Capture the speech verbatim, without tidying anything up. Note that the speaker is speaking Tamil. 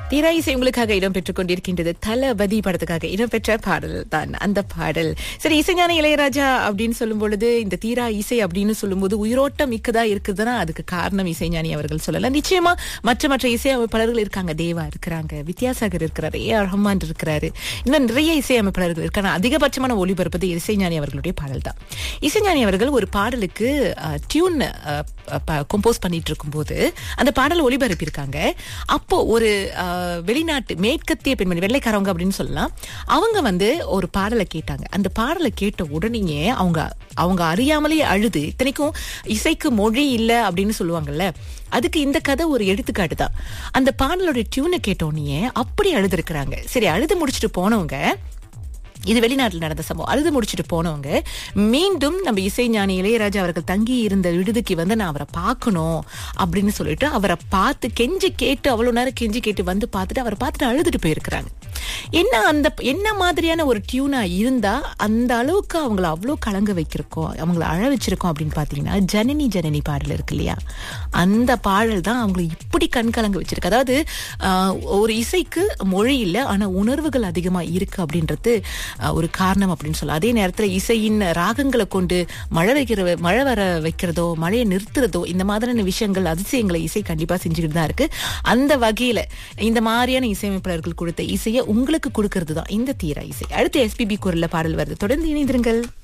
தீரா இசை உங்களுக்காக இடம் பெற்றுக் கொண்டிருக்கின்றது. தளபதி படத்துக்காக இடம்பெற்ற பாடல் தான் அந்த பாடல். சரி, இசைஞானி இளையராஜா அப்படின்னு சொல்லும் பொழுது, இந்த தீரா இசை அப்படின்னு சொல்லும்போது உயிரோட்டம் மிக்கதா இருக்குதுன்னா அதுக்கு காரணம் இசைஞானி அவர்கள் சொல்லலாம். நிச்சயமா மற்ற மற்ற இசையமைப்பாளர்கள் இருக்காங்க. தேவா இருக்கிறாங்க, வித்யாசாகர் இருக்கிறாரு, ஏ ஆர் ரஹ்மான் இருக்கிறாரு, இன்னும் நிறைய இசையமைப்பாளர்கள் இருக்காங்க. அதிகபட்சமான ஒளிபரப்பது இசைஞானி அவர்களுடைய பாடல் தான். இசைஞானி அவர்கள் ஒரு பாடலுக்கு டியூன் கம்போஸ் பண்ணிட்டு இருக்கும் போது அந்த பாடல் ஒளிபரப்பி இருக்காங்க. அப்போ ஒரு வெளிநாட்டு மேற்கத்திய பெண்மணி, வெள்ளைக்காரவங்க அப்படின்னு சொல்லலாம், அவங்க வந்து ஒரு பாடலை கேட்டாங்க. அந்த பாடலை கேட்ட உடனேயே அவங்க அவங்க அறியாமலே அழுது, இத்தனைக்கும் இசைக்கு மொழி இல்லை அப்படின்னு சொல்லுவாங்கல்ல, அதுக்கு இந்த கதை ஒரு எடுத்துக்காட்டு தான். அந்த பாடலோட டியூனை கேட்டோடனே அப்படி அழுது இருக்கிறாங்க. சரி, அழுது முடிச்சுட்டு போனவங்க, இது வெளிநாட்டில் நடந்த சம்பவம், அழுது முடிச்சுட்டு போனவங்க மீண்டும் நம்ம இசைஞானி இளையராஜா அவர்கள் தங்கி இருந்த விடுதிக்கு வந்து நான் அவரை பார்க்கணும் அப்படின்னு சொல்லிட்டு அவரை பார்த்து கெஞ்சி கேட்டு, அவ்வளவு நேரம் கெஞ்சி கேட்டு வந்து பார்த்துட்டு அவரை பார்த்துட்டு அழுதுட்டு போயிருக்கிறாங்க. என்ன அந்த என்ன மாதிரியான ஒரு டியூனா இருந்தா அந்த அளவுக்கு அவங்கள அவ்வளோ கலங்க வைக்கிறோம், அவங்கள அழ வச்சிருக்கோம் அப்படின்னு பாத்தீங்கன்னா, ஜனனி ஜனனி பாடல் இருக்கு இல்லையா, அந்த பாடல் தான் அவங்களை இப்படி கண் கலங்க வச்சிருக்கு. அதாவது ஒரு இசைக்கு மொழி இல்லை, ஆனா உணர்வுகள் அதிகமா இருக்கு அப்படின்றது ஒரு காரணம் அப்படின்னு சொல்லலாம். அதே நேரத்துல இசையின் ராகங்களை கொண்டு மழை வைக்கிற மழை வர வைக்கிறதோ, மழையை நிறுத்துறதோ, இந்த மாதிரியான விஷயங்கள், அதிசயங்களை இசை கண்டிப்பா செஞ்சுக்கிட்டு தான் இருக்கு. அந்த வகையில இந்த மாதிரியான இசையமைப்பாளர்கள் கொடுத்த இசையை உங்களுக்கு கொடுக்கறது தான் இந்த தீரா இசை. அடுத்து எஸ்பிபி குரல்ல பாடல் வருது. தொடர்ந்து இணைந்திருங்கள்.